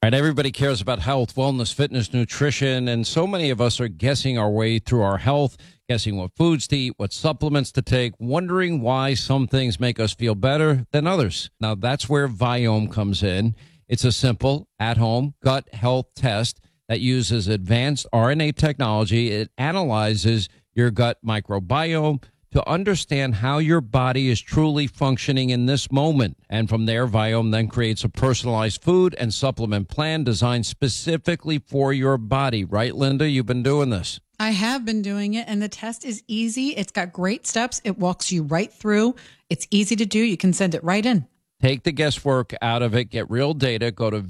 Right, everybody cares about health, wellness, fitness, nutrition, and so many of us are guessing our way through our health, guessing what foods to eat, what supplements to take, wondering why some things make us feel better than others. Now, that's where Viome comes in. It's a simple, at-home gut health test that uses advanced RNA technology. It analyzes your gut microbiome to understand how your body is truly functioning in this moment. And from there, Viome then creates a personalized food and supplement plan designed specifically for your body. Right, Linda? You've been doing this. I have been doing it, and the test is easy. It's got great steps. It walks you right through. It's easy to do. You can send it right in. Take the guesswork out of it. Get real data. Go to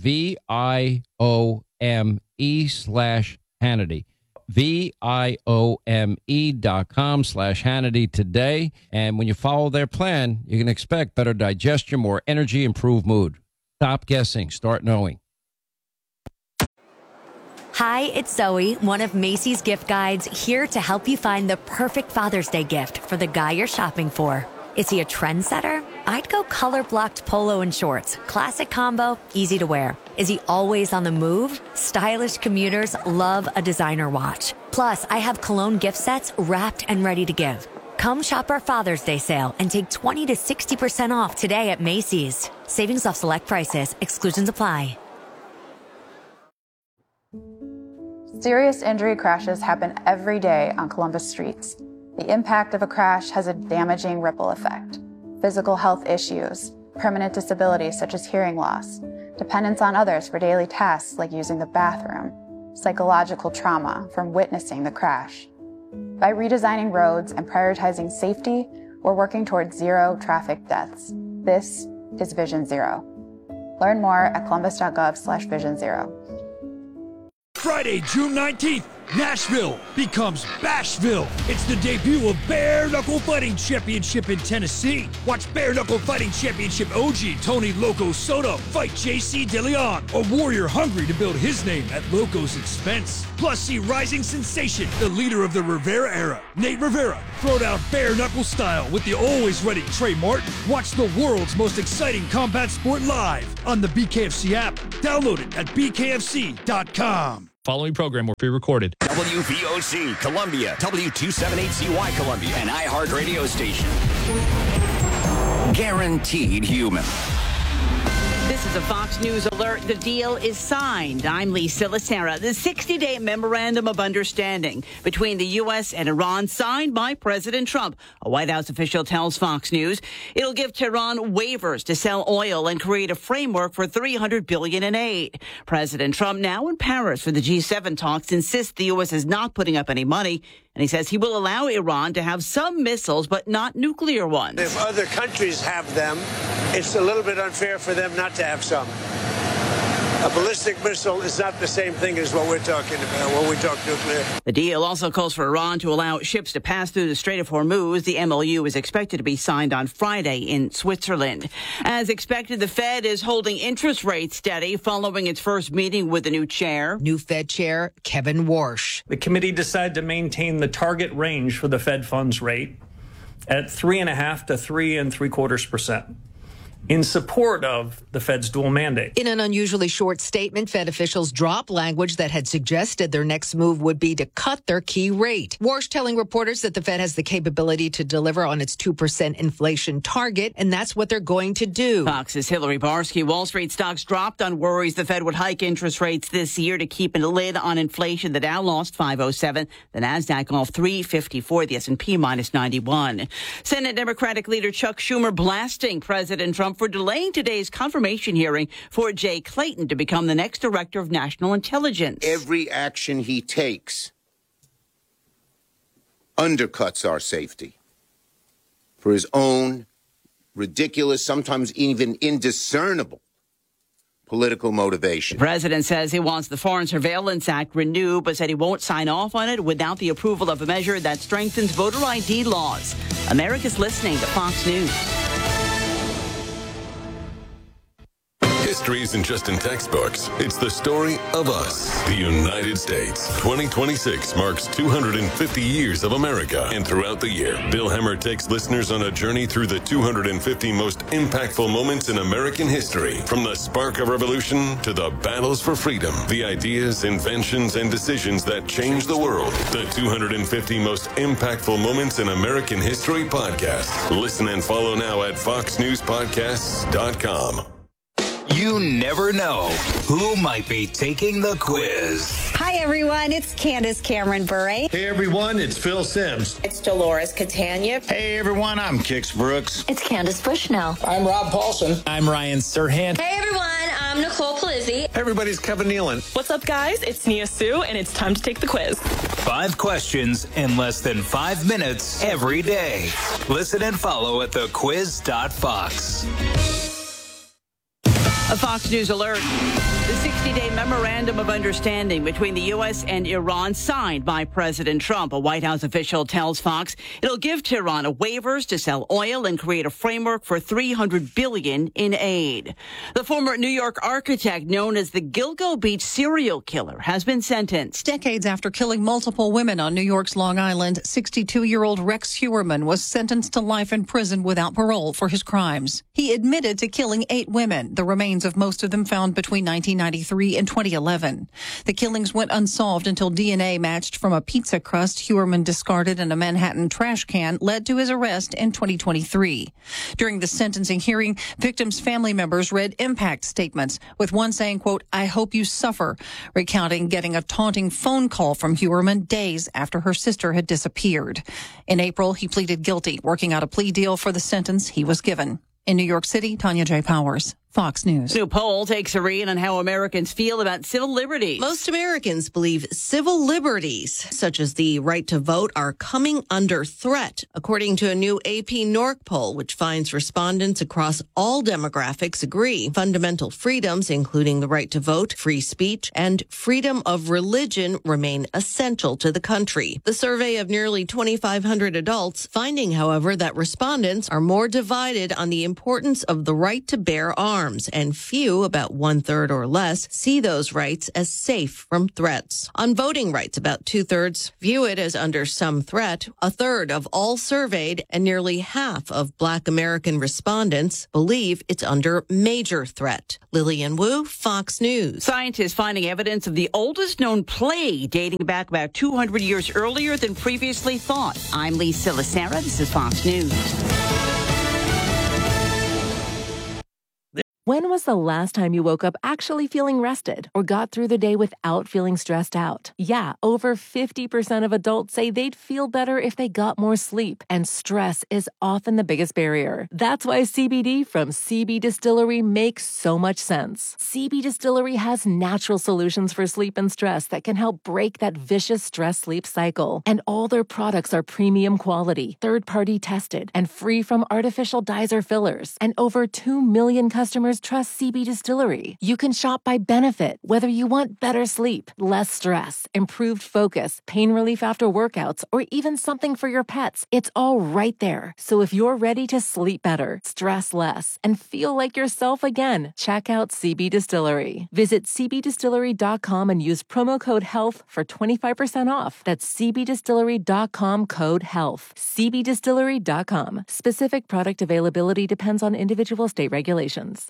VIOME/Hannity. VIOME.com/Hannity today. And when you follow their plan, you can expect better digestion, more energy, improved mood. Stop guessing. Start knowing. Hi, it's Zoe, one of Macy's gift guides, here to help you find the perfect Father's Day gift for the guy you're shopping for. Is he a trendsetter? I'd go color-blocked polo and shorts. Classic combo, easy to wear. Is he always on the move? Stylish commuters love a designer watch. Plus, I have cologne gift sets wrapped and ready to give. Come shop our Father's Day sale and take 20 to 60% off today at Macy's. Savings off select prices. Exclusions apply. Serious injury crashes happen every day on Columbus streets. The impact of a crash has a damaging ripple effect. Physical health issues, permanent disabilities such as hearing loss, dependence on others for daily tasks like using the bathroom, psychological trauma from witnessing the crash. By redesigning roads and prioritizing safety, we're working towards zero traffic deaths. This is Vision Zero. Learn more at columbus.gov/Vision Zero. Friday, June 19th, Nashville becomes Bashville. It's the debut of Bare Knuckle Fighting Championship in Tennessee. Watch Bare Knuckle Fighting Championship OG Tony Loco Soto fight JC DeLeon, a warrior hungry to build his name at Loco's expense. Plus, see rising sensation, the leader of the Rivera era, Nate Rivera, throw down bare knuckle style with the always ready Trey Martin. Watch the world's most exciting combat sport live on the BKFC app. Download it at bkfc.com. Following program will be recorded. WVOC Columbia, W278CY Columbia, an iHeart radio station. Guaranteed human. This is a Fox News alert. The deal is signed. I'm Lisa Lacera. The 60-day memorandum of understanding between the U.S. and Iran signed by President Trump. A White House official tells Fox News it'll give Tehran waivers to sell oil and create a framework for $300 billion in aid. President Trump, now in Paris for the G7 talks, insists the U.S. is not putting up any money. And he says he will allow Iran to have some missiles, but not nuclear ones. If other countries have them, it's a little bit unfair for them not to have some. A ballistic missile is not the same thing as what we're talking about when we talk nuclear. The deal also calls for Iran to allow ships to pass through the Strait of Hormuz. The MOU is expected to be signed on Friday in Switzerland. As expected, the Fed is holding interest rates steady following its first meeting with the new chair. New Fed Chair Kevin Warsh. The committee decided to maintain the target range for the Fed funds rate at 3.5% to 3.75%. in support of the Fed's dual mandate. In an unusually short statement, Fed officials dropped language that had suggested their next move would be to cut their key rate. Warsh telling reporters that the Fed has the capability to deliver on its 2% inflation target, and that's what they're going to do. Fox's Hillary Barsky. Wall Street stocks dropped on worries the Fed would hike interest rates this year to keep a lid on inflation. The Dow lost 507, the Nasdaq off 354, the S&P minus 91. Senate Democratic leader Chuck Schumer blasting President Trump for delaying today's confirmation hearing for Jay Clayton to become the next director of national intelligence. Every action he takes undercuts our safety for his own ridiculous, sometimes even indiscernible political motivation. The president says he wants the Foreign Surveillance Act renewed, but said he won't sign off on it without the approval of a measure that strengthens voter ID laws. America's listening to Fox News. History isn't just in textbooks. It's the story of us, the United States. 2026 marks 250 years of America. And throughout the year, Bill Hemmer takes listeners on a journey through the 250 most impactful moments in American history. From the spark of revolution to the battles for freedom, the ideas, inventions, and decisions that changed the world. The 250 most impactful moments in American history podcast. Listen and follow now at foxnewspodcasts.com. You never know who might be taking the quiz. Hi, everyone. It's Candace Cameron Bure. Hey, everyone. It's Phil Sims. It's Dolores Catania. Hey, everyone. I'm Kix Brooks. It's Candace Bushnell. I'm Rob Paulson. I'm Ryan Serhant. Hey, everyone. I'm Nicole Polizzi. Hey, everybody. It's Kevin Nealon. What's up, guys? It's Nia Sue, and it's time to take the quiz. 5 questions in less than 5 minutes every day. Listen and follow at thequiz.fox. A Fox News alert. The 60-day memorandum of understanding between the U.S. and Iran signed by President Trump. A White House official tells Fox it'll give Tehran waivers to sell oil and create a framework for $300 billion in aid. The former New York architect known as the Gilgo Beach serial killer has been sentenced. Decades after killing multiple women on New York's Long Island, 62-year-old Rex Heuermann was sentenced to life in prison without parole for his crimes. He admitted to killing 8 women, the remains of most of them found between 1993 and 2011. The killings went unsolved until DNA matched from a pizza crust Heuermann discarded in a Manhattan trash can led to his arrest in 2023. During the sentencing hearing, victims' family members read impact statements, with one saying, quote, "I hope you suffer," recounting getting a taunting phone call from Heuermann days after her sister had disappeared. In April, he pleaded guilty, working out a plea deal for the sentence he was given. In New York City, Tanya J. Powers, Fox News. New poll takes a read on how Americans feel about civil liberties. Most Americans believe civil liberties, such as the right to vote, are coming under threat, according to a new AP NORC poll, which finds respondents across all demographics agree. Fundamental freedoms, including the right to vote, free speech, and freedom of religion, remain essential to the country. The survey of nearly 2,500 adults, finding, however, that respondents are more divided on the importance of the right to bear arms, and few, about 1/3 or less, see those rights as safe from threats. On voting rights, about 2/3 view it as under some threat. 1/3 of all surveyed and nearly half of Black American respondents believe it's under major threat. Lillian Wu, Fox News. Scientists finding evidence of the oldest known plague dating back about 200 years earlier than previously thought. I'm Lee Silasera. This is Fox News. When was the last time you woke up actually feeling rested or got through the day without feeling stressed out? Yeah, over 50% of adults say they'd feel better if they got more sleep, and stress is often the biggest barrier. That's why CBD from CB Distillery makes so much sense. CB Distillery has natural solutions for sleep and stress that can help break that vicious stress-sleep cycle. And all their products are premium quality, third-party tested, and free from artificial dyes or fillers. And over 2 million customers trust CB Distillery. You can shop by benefit, whether you want better sleep, less stress, improved focus, pain relief after workouts, or even something for your pets. It's all right there. So if you're ready to sleep better, stress less, and feel like yourself again, check out CB Distillery. Visit cbdistillery.com and use promo code HEALTH for 25% off. That's cbdistillery.com, code HEALTH. cbdistillery.com. Specific product availability depends on individual state regulations.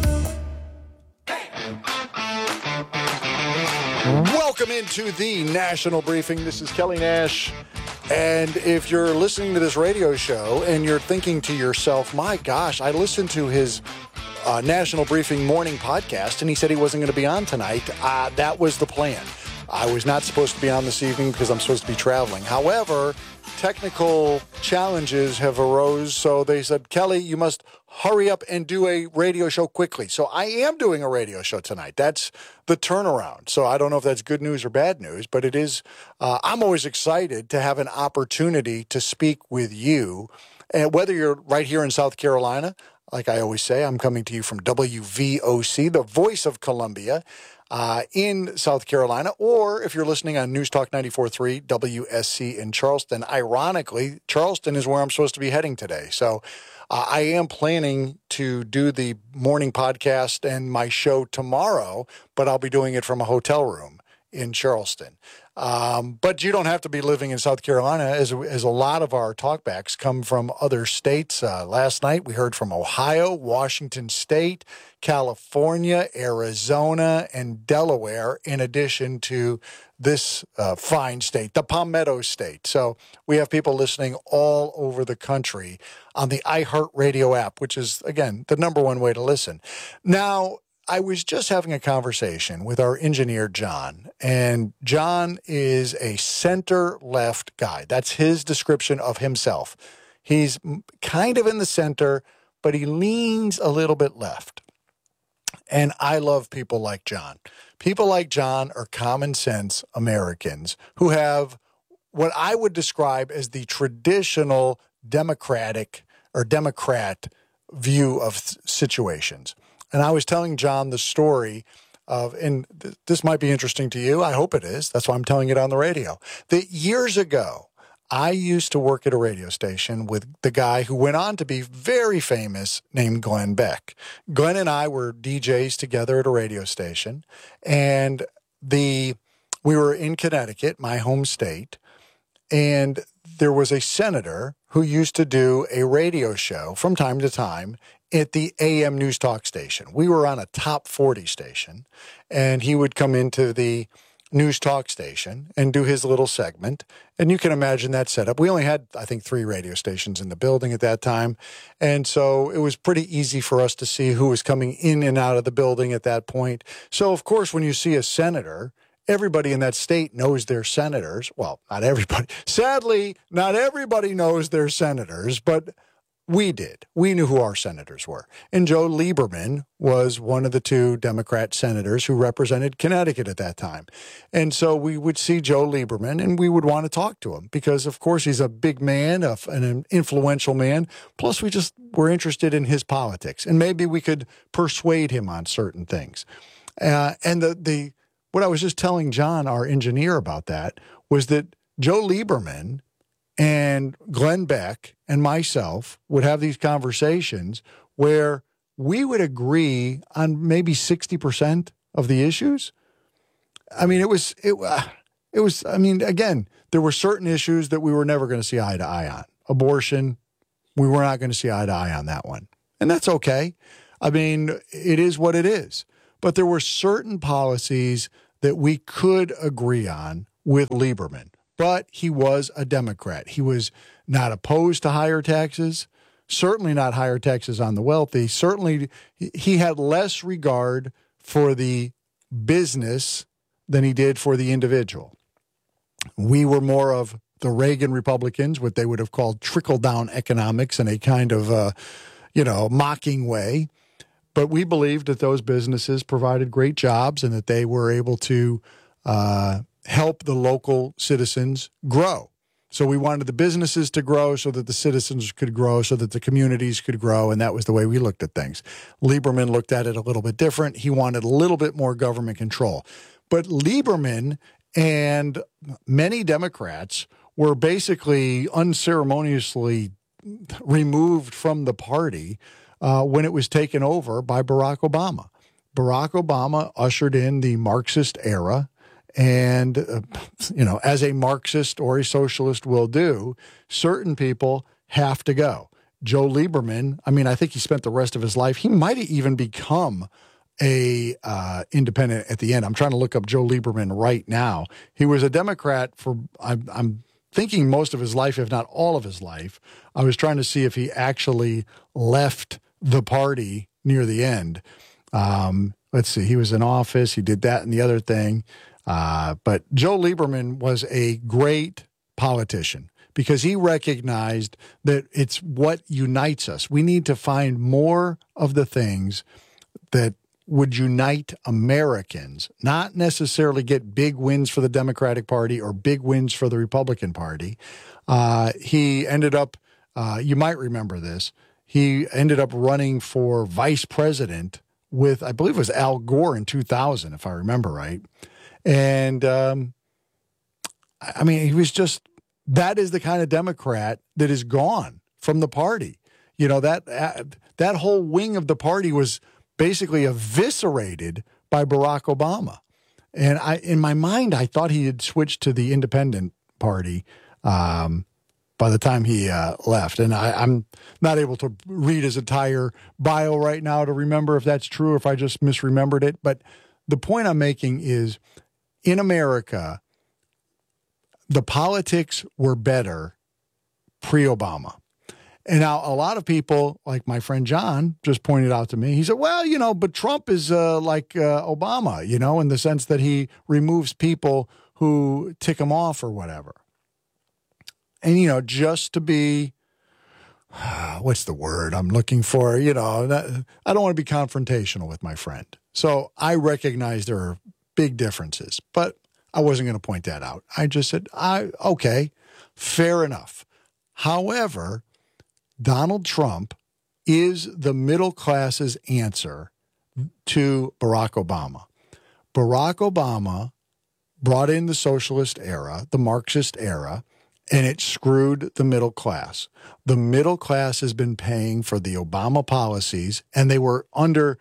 Welcome into the National Briefing. This is Kelly Nash. And if you're listening to this radio show and you're thinking to yourself, my gosh, I listened to his National Briefing morning podcast and he said he wasn't going to be on tonight. That was the plan. I was not supposed to be on this evening because I'm supposed to be traveling. However, technical challenges have arose, so they said, Kelly, you must hurry up and do a radio show quickly. So I am doing a radio show tonight. That's the turnaround. So I don't know if that's good news or bad news, but it is. I'm always excited to have an opportunity to speak with you. And whether you're right here in South Carolina, like I always say, I'm coming to you from WVOC, the voice of Columbia, in South Carolina, or if you're listening on News Talk 94.3 WSC in Charleston. Ironically, Charleston is where I'm supposed to be heading today. So I am planning to do the morning podcast and my show tomorrow, but I'll be doing it from a hotel room in Charleston. But you don't have to be living in South Carolina, as a lot of our talkbacks come from other states. Last night we heard from Ohio, Washington State, California, Arizona, and Delaware, in addition to this fine state, the Palmetto State. So we have people listening all over the country on the iHeartRadio app, which is, again, the number one way to listen. Now, I was just having a conversation with our engineer, John, and John is a center-left guy. That's his description of himself. He's kind of in the center, but he leans a little bit left. And I love people like John. People like John are common sense Americans who have what I would describe as the traditional Democrat view of situations. And I was telling John the story of, and this might be interesting to you. I hope it is. That's why I'm telling it on the radio. That years ago, I used to work at a radio station with the guy who went on to be very famous named Glenn Beck. Glenn and I were DJs together at a radio station, and we were in Connecticut, my home state, and there was a senator who used to do a radio show from time to time at the AM News Talk station. We were on a top 40 station, and he would come into the News Talk station and do his little segment. And you can imagine that setup. We only had, I think, 3 radio stations in the building at that time. And so it was pretty easy for us to see who was coming in and out of the building at that point. So, of course, when you see a senator, everybody in that state knows their senators. Well, not everybody. Sadly, not everybody knows their senators, but we did. We knew who our senators were. And Joe Lieberman was one of the 2 Democrat senators who represented Connecticut at that time. And so we would see Joe Lieberman and we would want to talk to him because, of course, he's a big man, an influential man. Plus, we just were interested in his politics. And maybe we could persuade him on certain things. And what I was just telling John, our engineer, about that was that Joe Lieberman and Glenn Beck and myself would have these conversations where we would agree on maybe 60% of the issues. I mean, again, there were certain issues that we were never going to see eye to eye on. Abortion, we were not going to see eye to eye on that one. And that's okay. I mean, it is what it is. But there were certain policies that we could agree on with Lieberman. But he was a Democrat. He was not opposed to higher taxes, certainly not higher taxes on the wealthy. Certainly, he had less regard for the business than he did for the individual. We were more of the Reagan Republicans, what they would have called trickle-down economics in a kind of, mocking way. But we believed that those businesses provided great jobs and that they were able to help the local citizens grow. So we wanted the businesses to grow so that the citizens could grow, so that the communities could grow, and that was the way we looked at things. Lieberman looked at it a little bit different. He wanted a little bit more government control. But Lieberman and many Democrats were basically unceremoniously removed from the party when it was taken over by Barack Obama. Barack Obama ushered in the Marxist era. And, as a Marxist or a socialist will do, certain people have to go. Joe Lieberman, I think he spent the rest of his life. He might have even become a independent at the end. I'm trying to look up Joe Lieberman right now. He was a Democrat for, I'm thinking, most of his life, if not all of his life. I was trying to see if he actually left the party near the end. Let's see. He was in office. He did that and the other thing. But Joe Lieberman was a great politician because he recognized that it's what unites us. We need to find more of the things that would unite Americans, not necessarily get big wins for the Democratic Party or big wins for the Republican Party. He ended up, you might remember this, he ended up running for vice president with, I believe it was Al Gore in 2000, if I remember right. And, he was just, that is the kind of Democrat that is gone from the party. You know, that whole wing of the party was basically eviscerated by Barack Obama. And in my mind, I thought he had switched to the Independent Party by the time he left. And I'm not able to read his entire bio right now to remember if that's true or if I just misremembered it. But the point I'm making is, in America, the politics were better pre-Obama. And now a lot of people, like my friend John, just pointed out to me, he said, well, you know, but Trump is like Obama, you know, in the sense that he removes people who tick him off or whatever. And, you know, just to be, what's the word I'm looking for? You know, I don't want to be confrontational with my friend. So I recognize there are big differences, but I wasn't going to point that out. I just said, okay, fair enough. However, Donald Trump is the middle class's answer to Barack Obama. Barack Obama brought in the socialist era, the Marxist era, and it screwed the middle class. The middle class has been paying for the Obama policies, and they were under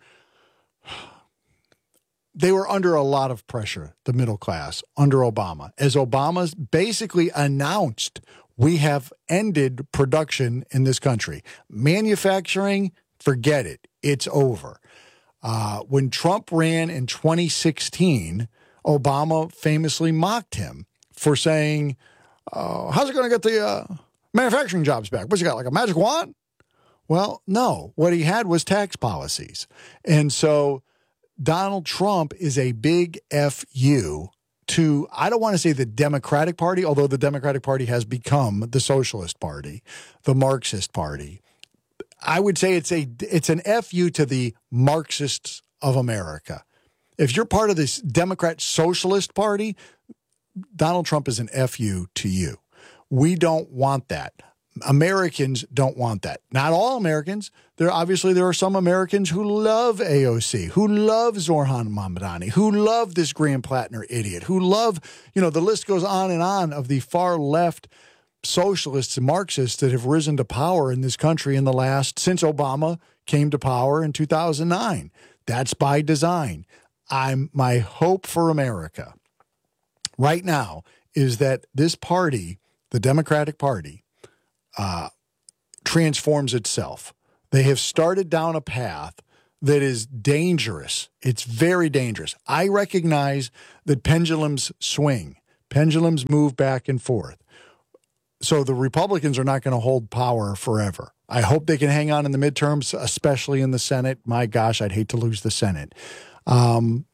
a lot of pressure, the middle class, under Obama. As Obama basically announced, we have ended production in this country. Manufacturing, forget it. It's over. When Trump ran in 2016, Obama famously mocked him for saying, how's it going to get the manufacturing jobs back? What's he got, like a magic wand? Well, no. What he had was tax policies. And so Donald Trump is a big FU to, I don't want to say the Democratic Party, although the Democratic Party has become the Socialist Party, the Marxist Party. I would say it's an FU to the Marxists of America. If you're part of this Democrat Socialist Party, Donald Trump is an FU to you. We don't want that. Americans don't want that. Not all Americans. There are some Americans who love AOC, who love Zoran Mamdani, who love this Graham Plattner idiot, who love, you know, the list goes on and on of the far left socialists and Marxists that have risen to power in this country since Obama came to power in 2009. That's by design. My hope for America right now is that this party, the Democratic Party, transforms itself. They have started down a path that is dangerous. It's very dangerous. I recognize that pendulums swing. Pendulums move back and forth. So the Republicans are not going to hold power forever. I hope they can hang on in the midterms, especially in the Senate. My gosh, I'd hate to lose the Senate. And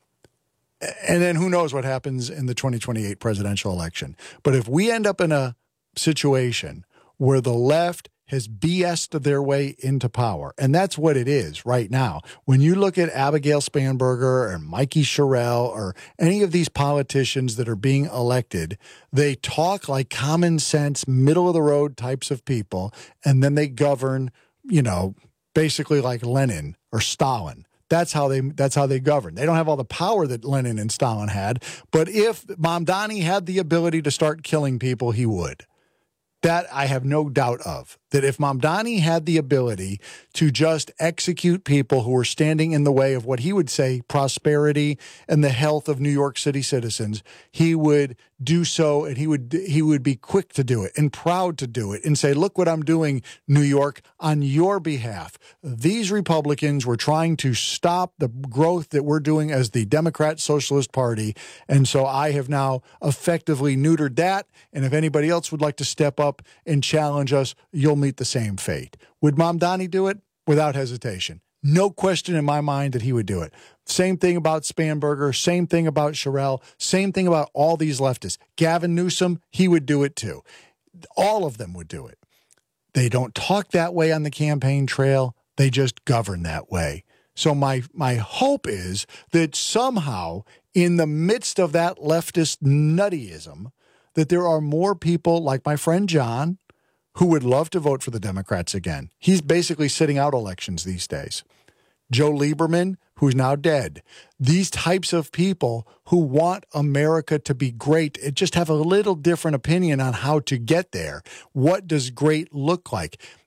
then who knows what happens in the 2028 presidential election. But if we end up in a situation where the left has BS'd their way into power, and that's what it is right now. When you look at Abigail Spanberger or Mikey Sherrill or any of these politicians that are being elected, they talk like common sense, middle of the road types of people, and then they govern, you know, basically like Lenin or Stalin. That's how they govern. They don't have all the power that Lenin and Stalin had, but if Mamdani had the ability to start killing people, he would. That I have no doubt of. That if Mamdani had the ability to just execute people who were standing in the way of what he would say prosperity and the health of New York City citizens, he would do so, and he would be quick to do it and proud to do it and say, look what I'm doing, New York, on your behalf. These Republicans were trying to stop the growth that we're doing as the Democrat Socialist Party, and so I have now effectively neutered that, and if anybody else would like to step up and challenge us, you'll meet the same fate. Would Mamdani do it? Without hesitation. No question in my mind that he would do it. Same thing about Spanberger, same thing about Sherrill, same thing about all these leftists. Gavin Newsom, he would do it too. All of them would do it. They don't talk that way on the campaign trail. They just govern that way. So my hope is that somehow in the midst of that leftist nuttyism, that there are more people like my friend John who would love to vote for the Democrats again. He's basically sitting out elections these days. Joe Lieberman, who's now dead. These types of people who want America to be great, just have a little different opinion on how to get there. What does great look like?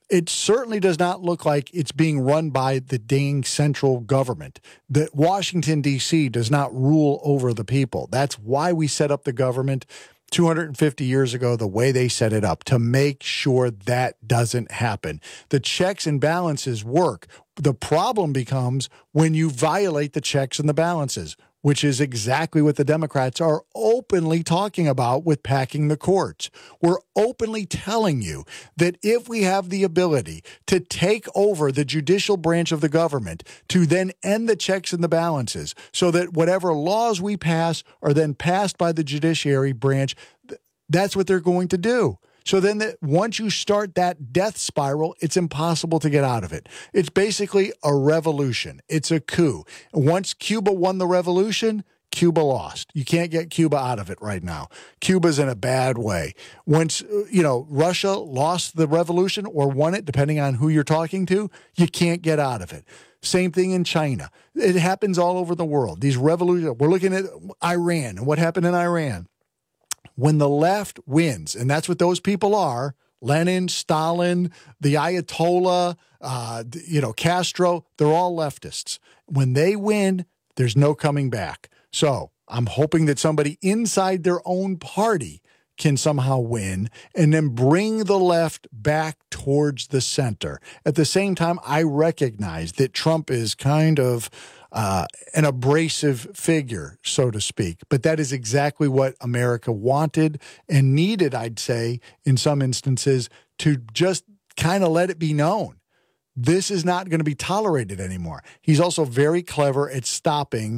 It certainly does not look like it's being run by the dang central government. That Washington, D.C. does not rule over the people. That's why we set up the government 250 years ago, the way they set it up, to make sure that doesn't happen. The checks and balances work. The problem becomes when you violate the checks and the balances, which is exactly what the Democrats are openly talking about with packing the courts. We're openly telling you that if we have the ability to take over the judicial branch of the government, to then end the checks and the balances, so that whatever laws we pass are then passed by the judiciary branch, that's what they're going to do. So then once you start that death spiral, it's impossible to get out of it. It's basically a revolution. It's a coup. Once Cuba won the revolution, Cuba lost. You can't get Cuba out of it right now. Cuba's in a bad way. Once, Russia lost the revolution or won it, depending on who you're talking to, you can't get out of it. Same thing in China. It happens all over the world. These revolutions, we're looking at Iran and what happened in Iran. When the left wins, and that's what those people are, Lenin, Stalin, the Ayatollah, Castro, they're all leftists. When they win, there's no coming back. So I'm hoping that somebody inside their own party can somehow win and then bring the left back towards the center. At the same time, I recognize that Trump is kind of an abrasive figure, so to speak. But that is exactly what America wanted and needed, I'd say, in some instances, to just kind of let it be known. This is not going to be tolerated anymore. He's also very clever at stopping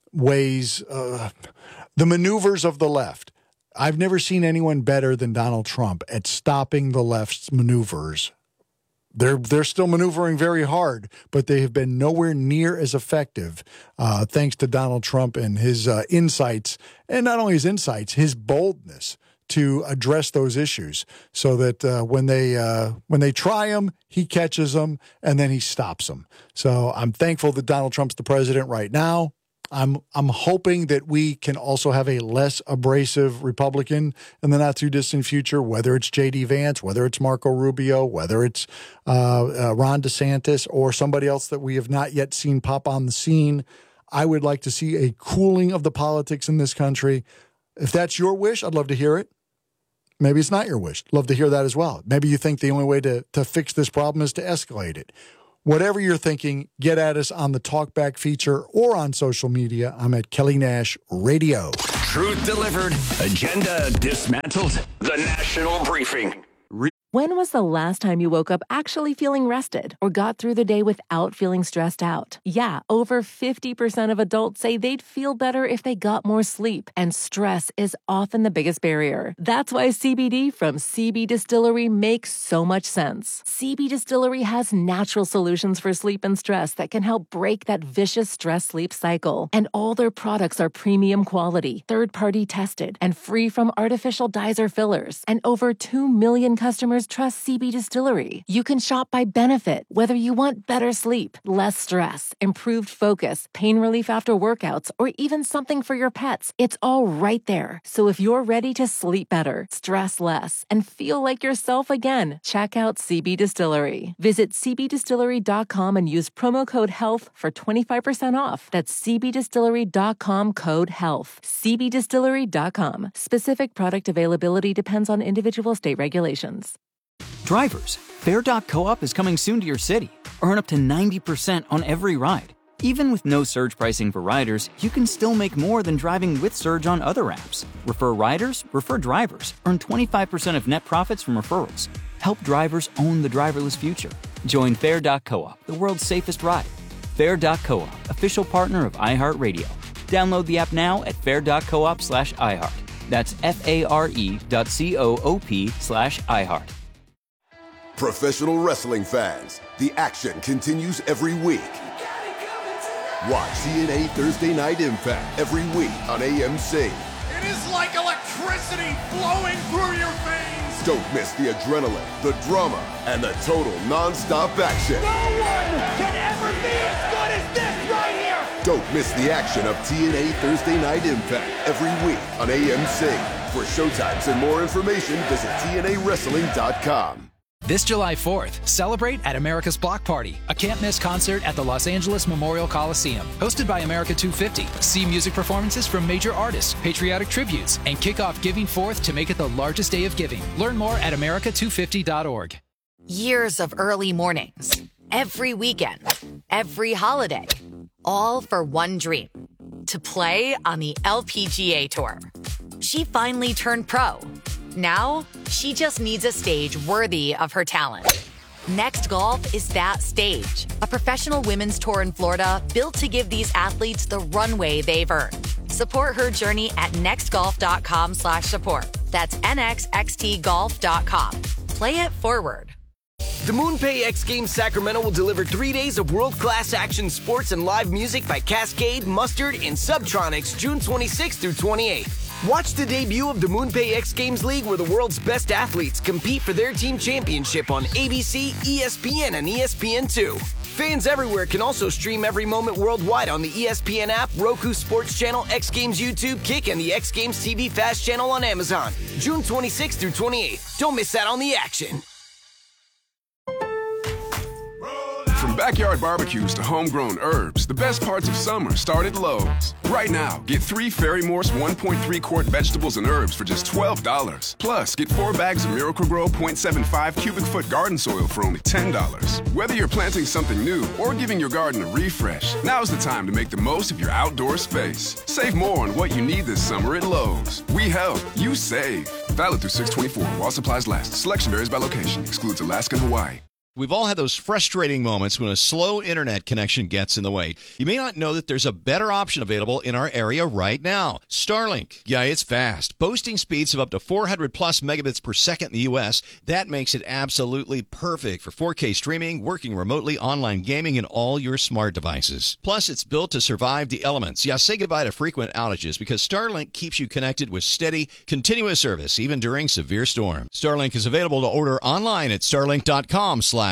the maneuvers of the left. I've never seen anyone better than Donald Trump at stopping the left's maneuvers. They're still maneuvering very hard, but they have been nowhere near as effective thanks to Donald Trump and his insights, and not only his insights, his boldness to address those issues so that when they try them, he catches them and then he stops them. So I'm thankful that Donald Trump's the president right now. I'm hoping that we can also have a less abrasive Republican in the not too distant future, whether it's J.D. Vance, whether it's Marco Rubio, whether it's Ron DeSantis or somebody else that we have not yet seen pop on the scene. I would like to see a cooling of the politics in this country. If that's your wish, I'd love to hear it. Maybe it's not your wish. Love to hear that as well. Maybe you think the only way to fix this problem is to escalate it. Whatever you're thinking, get at us on the Talkback feature or on social media. I'm at Kelly Nash Radio. Truth delivered, agenda dismantled. The National Briefing. When was the last time you woke up actually feeling rested or got through the day without feeling stressed out? Yeah, over 50% of adults say they'd feel better if they got more sleep, and stress is often the biggest barrier. That's why CBD from CB Distillery makes so much sense. CB Distillery has natural solutions for sleep and stress that can help break that vicious stress-sleep cycle. And all their products are premium quality, third-party tested, and free from artificial dyes or fillers. And over 2 million customers trust CB Distillery. You can shop by benefit, whether you want better sleep, less stress, improved focus, pain relief after workouts, or even something for your pets. It's all right there. So if you're ready to sleep better, stress less, and feel like yourself again, check out CB Distillery. Visit cbdistillery.com and use promo code HEALTH for 25% off. That's cbdistillery.com code HEALTH. cbdistillery.com. Specific product availability depends on individual state regulations. Drivers, Fair.coop is coming soon to your city. Earn up to 90% on every ride. Even with no surge pricing for riders, you can still make more than driving with Surge on other apps. Refer riders, refer drivers. Earn 25% of net profits from referrals. Help drivers own the driverless future. Join Fair.coop, the world's safest ride. Fair.coop, official partner of iHeartRadio. Download the app now at fair.coop/iHeart. That's FARE.coop/iHeart. Professional wrestling fans, the action continues every week. Watch TNA Thursday Night Impact every week on AMC. It is like electricity flowing through your veins. Don't miss the adrenaline, the drama, and the total non-stop action. No one can ever be as good as this right here. Don't miss the action of TNA Thursday Night Impact every week on AMC. For showtimes and more information, visit TNAWrestling.com. This July 4th, celebrate at America's Block Party, a can't-miss concert at the Los Angeles Memorial Coliseum. Hosted by America 250. See music performances from major artists, patriotic tributes, and kick off Giving Forth to make it the largest day of giving. Learn more at america250.org. Years of early mornings, every weekend, every holiday, all for one dream, to play on the LPGA Tour. She finally turned pro. Now, she just needs a stage worthy of her talent. Next Golf is that stage, a professional women's tour in Florida built to give these athletes the runway they've earned. Support her journey at nextgolf.com/support. That's nxxtgolf.com. Play it forward. The MoonPay X Games Sacramento will deliver 3 days of world-class action sports and live music by Cascade, Mustard, and Subtronics June 26th through 28th. Watch the debut of the MoonPay X Games League where the world's best athletes compete for their team championship on ABC, ESPN, and ESPN2. Fans everywhere can also stream every moment worldwide on the ESPN app, Roku Sports Channel, X Games YouTube, Kick, and the X Games TV Fast Channel on Amazon. June 26th through 28th. Don't miss out on the action. From backyard barbecues to homegrown herbs, the best parts of summer start at Lowe's. Right now, get 3 Ferry Morse 1.3-quart vegetables and herbs for just $12. Plus, get 4 bags of Miracle-Gro 0.75 cubic foot garden soil for only $10. Whether you're planting something new or giving your garden a refresh, now's the time to make the most of your outdoor space. Save more on what you need this summer at Lowe's. We help, you save. Valid through 6/24 while supplies last. Selection varies by location. Excludes Alaska and Hawaii. We've all had those frustrating moments when a slow internet connection gets in the way. You may not know that there's a better option available in our area right now. Starlink. Yeah, it's fast. Boasting speeds of up to 400 plus megabits per second in the U.S. That makes it absolutely perfect for 4K streaming, working remotely, online gaming, and all your smart devices. Plus, it's built to survive the elements. Yeah, say goodbye to frequent outages because Starlink keeps you connected with steady, continuous service, even during severe storms. Starlink is available to order online at starlink.com/radio.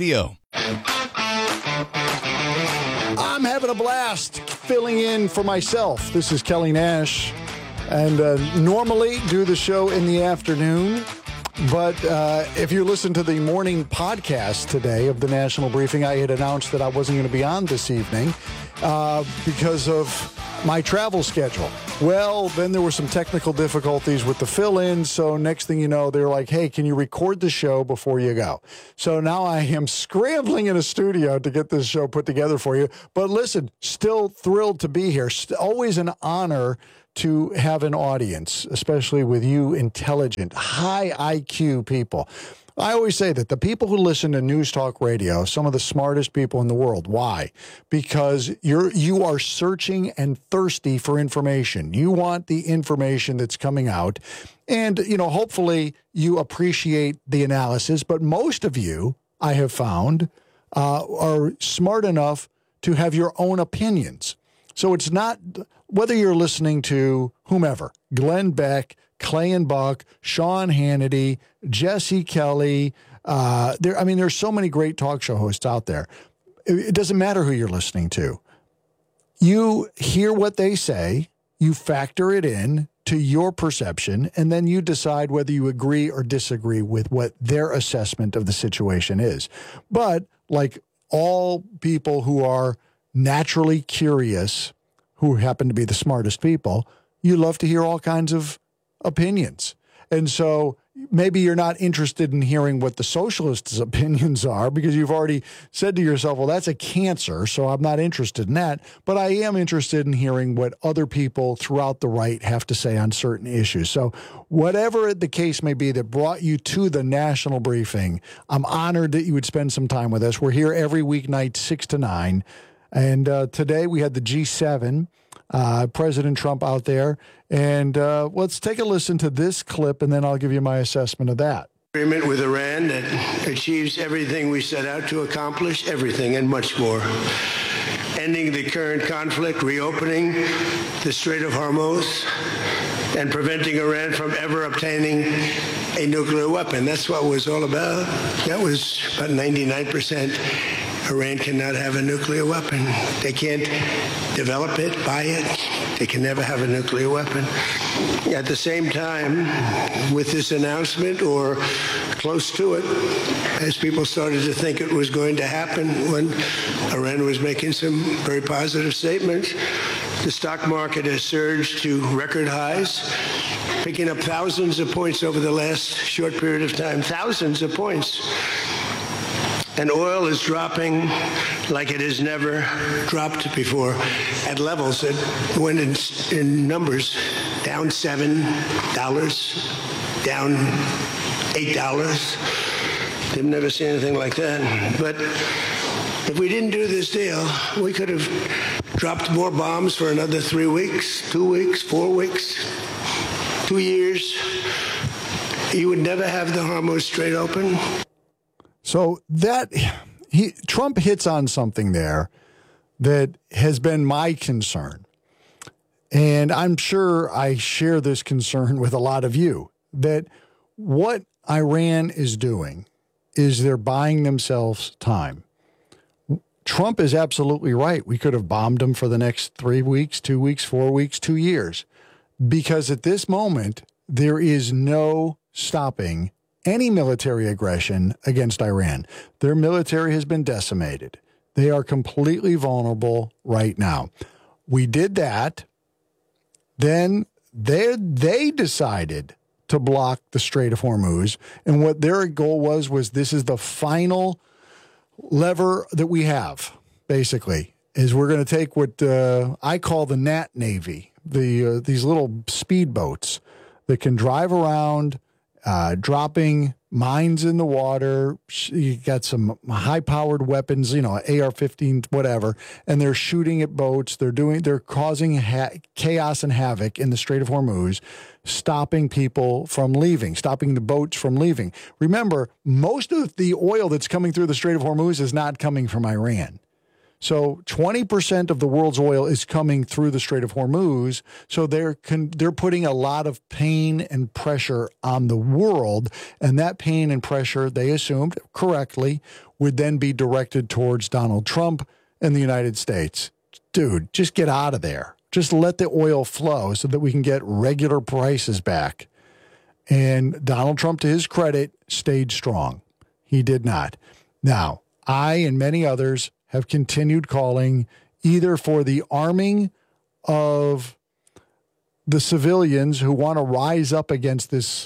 I'm having a blast filling in for myself. This is Kelly Nash, and normally do the show in the afternoon, but if you listen to the morning podcast today of the National Briefing, I had announced that I wasn't going to be on this evening because of my travel schedule. Well, then there were some technical difficulties with the fill-in, so next thing you know, they're like, hey, can you record the show before you go? So now I am scrambling in a studio to get this show put together for you. But listen, still thrilled to be here. Always an honor to have an audience, especially with you intelligent, high IQ people. I always say that the people who listen to News Talk Radio, some of the smartest people in the world. Why? Because you are searching and thirsty for information. You want the information that's coming out. And, you know, hopefully you appreciate the analysis. But most of you, I have found, are smart enough to have your own opinions. So it's not whether you're listening to whomever, Glenn Beck, Clay and Buck, Sean Hannity, Jesse Kelly. There's so many great talk show hosts out there. It doesn't matter who you're listening to. You hear what they say, you factor it in to your perception, and then you decide whether you agree or disagree with what their assessment of the situation is. But like all people who are naturally curious, who happen to be the smartest people, you love to hear all kinds of opinions. And so maybe you're not interested in hearing what the socialists' opinions are because you've already said to yourself, well, that's a cancer, so I'm not interested in that. But I am interested in hearing what other people throughout the right have to say on certain issues. So whatever the case may be that brought you to the National Briefing, I'm honored that you would spend some time with us. We're here every weeknight, 6 to 9. And today we had the G7. President Trump out there. And let's take a listen to this clip, and then I'll give you my assessment of that. Agreement with Iran that achieves everything we set out to accomplish, everything and much more. Ending the current conflict, reopening the Strait of Hormuz, and preventing Iran from ever obtaining a nuclear weapon. That's what it was all about. That was about 99%. Iran cannot have a nuclear weapon. They can't develop it, buy it, They can never have a nuclear weapon. At the same time, with this announcement or close to it, as people started to think it was going to happen when Iran was making some very positive statements, the stock market has surged to record highs, picking up thousands of points over the last short period of time, thousands of points. And oil is dropping like it has never dropped before at levels that went in numbers down $7, down $8. They've never seen anything like that. But if we didn't do this deal, we could have dropped more bombs for another 3 weeks, 2 weeks, 4 weeks, 2 years. You would never have the Hormuz Strait open. So Trump hits on something there that has been my concern. And I'm sure I share this concern with a lot of you, that what Iran is doing is they're buying themselves time. Trump is absolutely right. We could have bombed them for the next 3 weeks, 2 weeks, 4 weeks, 2 years. Because at this moment, there is no stopping any military aggression against Iran. Their military has been decimated. They are completely vulnerable right now. We did that. Then they decided to block the Strait of Hormuz. And what their goal was this is the final lever that we have, basically, is we're going to take what I call the Nat Navy, these little speedboats that can drive around, dropping mines in the water. You got some high-powered weapons, AR-15, whatever, and they're shooting at boats. They're causing chaos and havoc in the Strait of Hormuz, stopping people from leaving, stopping the boats from leaving. Remember, most of the oil that's coming through the Strait of Hormuz is not coming from Iran. So 20% of the world's oil is coming through the Strait of Hormuz. So they're putting a lot of pain and pressure on the world. And that pain and pressure, they assumed correctly, would then be directed towards Donald Trump and the United States. Dude, just get out of there. Just let the oil flow so that we can get regular prices back. And Donald Trump, to his credit, stayed strong. He did not. Now, I and many others have continued calling either for the arming of the civilians who want to rise up against this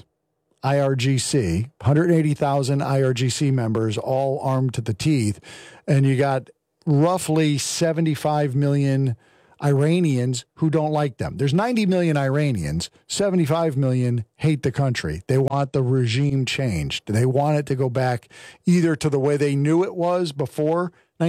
IRGC, 180,000 IRGC members, all armed to the teeth, and you got roughly 75 million Iranians who don't like them. There's 90 million Iranians, 75 million hate the country. They want the regime changed. They want it to go back either to the way they knew it was before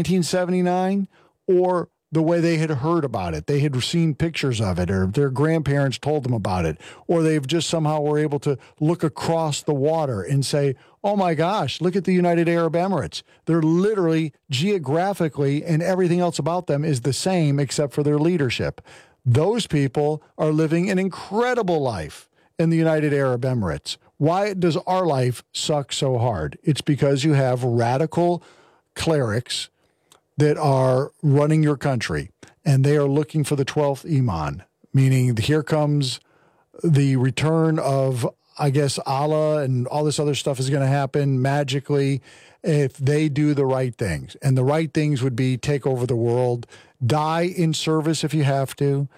1979 or the way they had heard about it. They had seen pictures of it, or their grandparents told them about it, or they've just somehow were able to look across the water and say, oh my gosh, look at the United Arab Emirates. They're literally geographically and everything else about them is the same except for their leadership. Those people are living an incredible life in the United Arab Emirates. Why does our life suck so hard? It's because you have radical clerics that are running your country, and they are looking for the 12th Iman, meaning here comes the return of, I guess, Allah, and all this other stuff is going to happen magically if they do the right things. And the right things would be take over the world, die in service if you have to,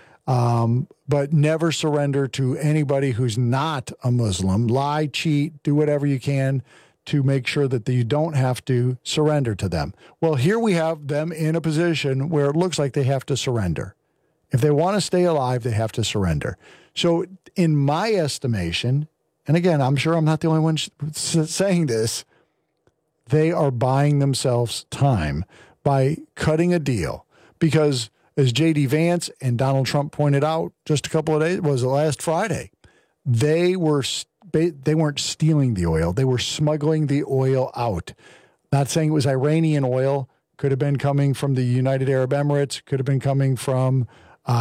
but never surrender to anybody who's not a Muslim. Lie, cheat, do whatever you can to make sure that you don't have to surrender to them. Well, here we have them in a position where it looks like they have to surrender. If they want to stay alive, they have to surrender. So in my estimation, and again, I'm sure I'm not the only one saying this, they are buying themselves time by cutting a deal. Because as J.D. Vance and Donald Trump pointed out just a couple of days, was it last Friday, they weren't stealing the oil. They were smuggling the oil out. Not saying it was Iranian oil. Could have been coming from the United Arab Emirates. Could have been coming from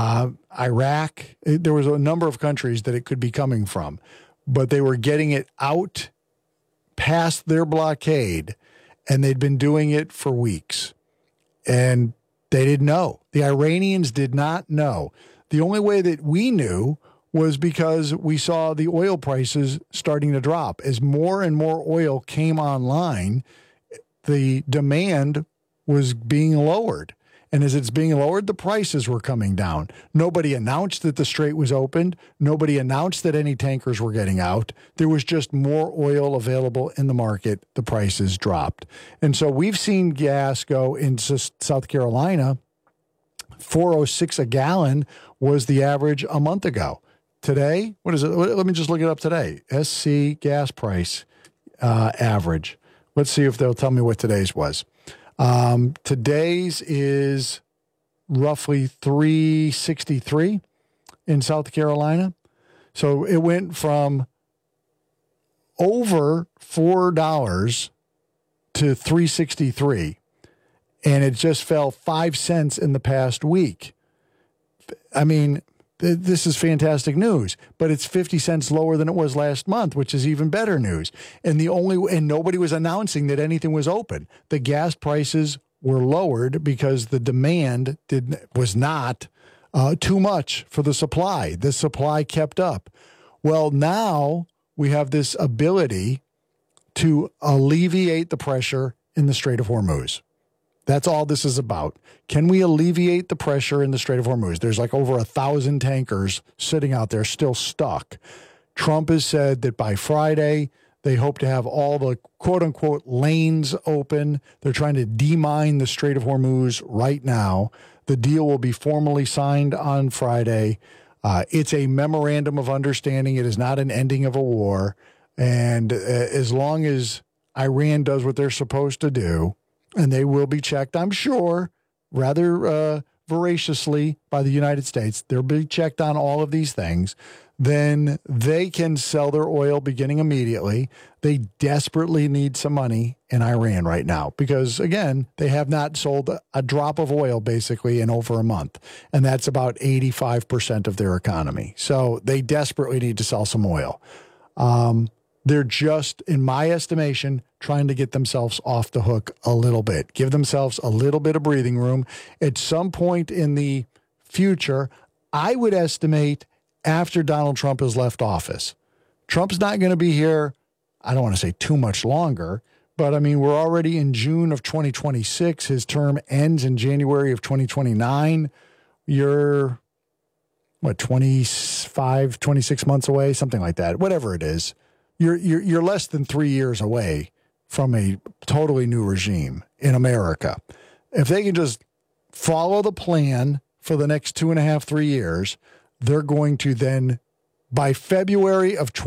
Iraq. There was a number of countries that it could be coming from. But they were getting it out past their blockade, and they'd been doing it for weeks. And they didn't know. The Iranians did not know The only way that we knew was because we saw the oil prices starting to drop. As more and more oil came online, the demand was being lowered. And as it's being lowered, the prices were coming down. Nobody announced that the strait was opened. Nobody announced that any tankers were getting out. There was just more oil available in the market. The prices dropped. And so we've seen gas go into South Carolina. $4.06 a gallon was the average a month ago. Today, what is it? Let me just look it up today. SC gas price average. Let's see if they'll tell me what today's was. Today's is roughly $3.63 in South Carolina. So it went from over $4 to $3.63, and it just fell 5 cents in the past week. I mean, this is fantastic news, but it's 50 cents lower than it was last month, which is even better news. And nobody was announcing that anything was open. The gas prices were lowered because the demand was not too much for the supply. The supply kept up. Well, now we have this ability to alleviate the pressure in the Strait of Hormuz. That's all this is about. Can we alleviate the pressure in the Strait of Hormuz? There's like over 1,000 tankers sitting out there still stuck. Trump has said that by Friday, they hope to have all the quote-unquote lanes open. They're trying to demine the Strait of Hormuz right now. The deal will be formally signed on Friday. It's a memorandum of understanding. It is not an ending of a war. And as long as Iran does what they're supposed to do, and they will be checked, I'm sure, rather voraciously by the United States. They'll be checked on all of these things. Then they can sell their oil beginning immediately. They desperately need some money in Iran right now because, again, they have not sold a drop of oil basically in over a month. And that's about 85% of their economy. So they desperately need to sell some oil. They're just, in my estimation, trying to get themselves off the hook a little bit, give themselves a little bit of breathing room. At some point in the future, I would estimate after Donald Trump has left office. Trump's not going to be here, I don't want to say too much longer, but I mean, we're already in June of 2026. His term ends in January of 2029. You're, 25, 26 months away, something like that, whatever it is. You're less than 3 years away from a totally new regime in America. If they can just follow the plan for the next 2.5, 3 years, they're going to then, by February of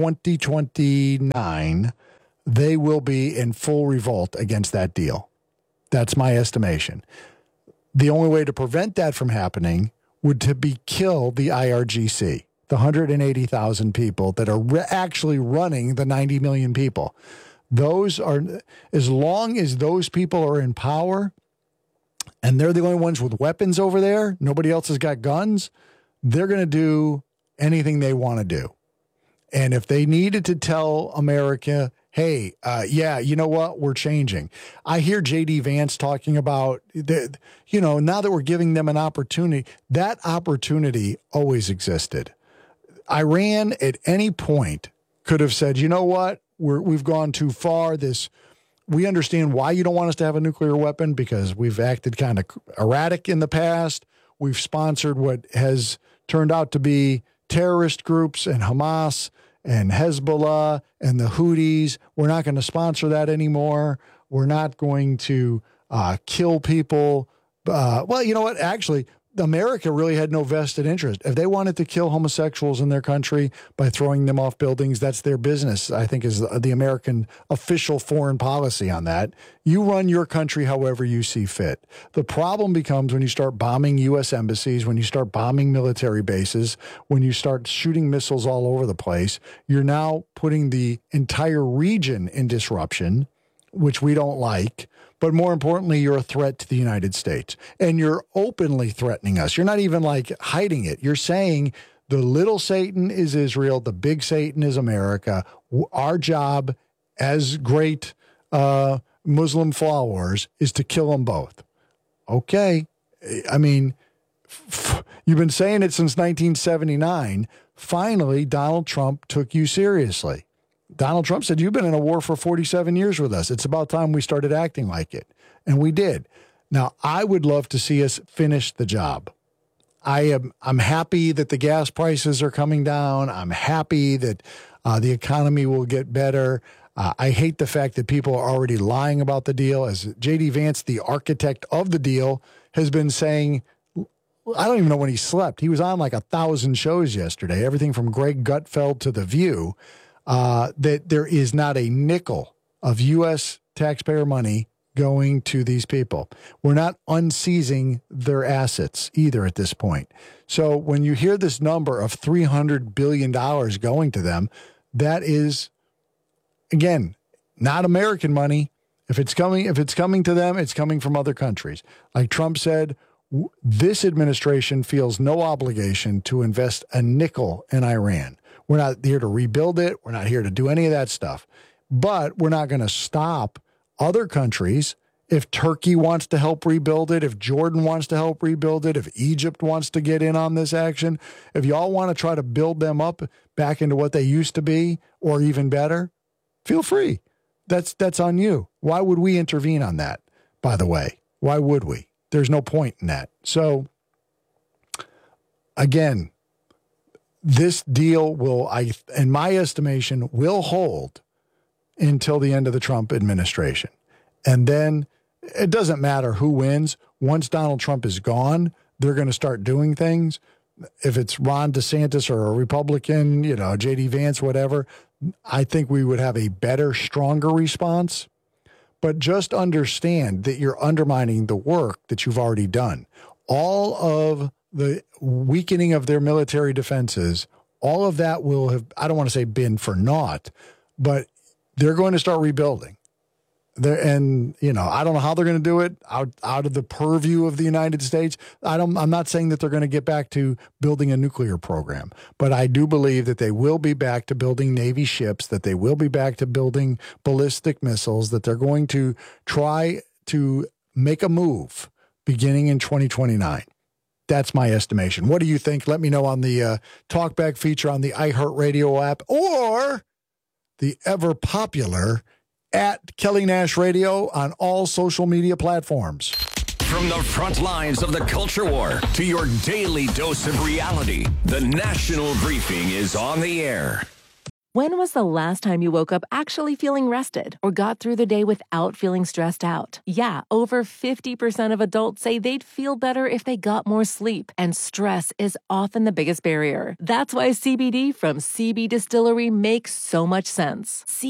2029, they will be in full revolt against that deal. That's my estimation. The only way to prevent that from happening would to be kill the IRGC. The 180,000 people that are actually running the 90 million people. Those are, as long as those people are in power and they're the only ones with weapons over there, nobody else has got guns, they're going to do anything they want to do. And if they needed to tell America, hey, yeah, you know what, we're changing. I hear J.D. Vance talking about, now that we're giving them an opportunity, that opportunity always existed. Iran at any point could have said, you know what, we've gone too far. We understand why you don't want us to have a nuclear weapon because we've acted kind of erratic in the past. We've sponsored what has turned out to be terrorist groups and Hamas and Hezbollah and the Houthis. We're not going to sponsor that anymore. We're not going to kill people. Well, you know what? Actually, America really had no vested interest. If they wanted to kill homosexuals in their country by throwing them off buildings, that's their business, I think, is the American official foreign policy on that. You run your country however you see fit. The problem becomes when you start bombing U.S. embassies, when you start bombing military bases, when you start shooting missiles all over the place, you're now putting the entire region in disruption, which we don't like. But more importantly, you're a threat to the United States. And you're openly threatening us. You're not even like hiding it. You're saying the little Satan is Israel, the big Satan is America. Our job as great Muslim followers is to kill them both. Okay. I mean, You've been saying it since 1979. Finally, Donald Trump took you seriously. Donald Trump said, you've been in a war for 47 years with us. It's about time we started acting like it. And we did. Now, I would love to see us finish the job. I'm happy that the gas prices are coming down. I'm happy that the economy will get better. I hate the fact that people are already lying about the deal. As J.D. Vance, the architect of the deal, has been saying, I don't even know when he slept. He was on like 1,000 shows yesterday, everything from Greg Gutfeld to The View, that there is not a nickel of U.S. taxpayer money going to these people. We're not unseizing their assets either at this point. So when you hear this number of $300 billion going to them, that is, again, not American money. If it's coming to them, it's coming from other countries. Like Trump said, this administration feels no obligation to invest a nickel in Iran. We're not here to rebuild it. We're not here to do any of that stuff. But we're not going to stop other countries. If Turkey wants to help rebuild it, if Jordan wants to help rebuild it, if Egypt wants to get in on this action, if y'all want to try to build them up back into what they used to be or even better, feel free. That's on you. Why would we intervene on that, by the way? Why would we? There's no point in that. So, again, this deal will, in my estimation, will hold until the end of the Trump administration. And then it doesn't matter who wins. Once Donald Trump is gone, they're going to start doing things. If it's Ron DeSantis or a Republican, J.D. Vance, whatever, I think we would have a better, stronger response. But just understand that you're undermining the work that you've already done. All of the weakening of their military defenses, all of that will have, I don't want to say been for naught, but they're going to start rebuilding. And, I don't know how they're going to do it out of the purview of the United States. I'm not saying that they're going to get back to building a nuclear program, but I do believe that they will be back to building Navy ships, that they will be back to building ballistic missiles, that they're going to try to make a move beginning in 2029. That's my estimation. What do you think? Let me know on the Talkback feature on the iHeartRadio app or the ever popular at Kelly Nash Radio on all social media platforms. From the front lines of the culture war to your daily dose of reality, the National Briefing is on the air. When was the last time you woke up actually feeling rested or got through the day without feeling stressed out? Yeah, over 50% of adults say they'd feel better if they got more sleep, and stress is often the biggest barrier. That's why CBD from CB Distillery makes so much sense.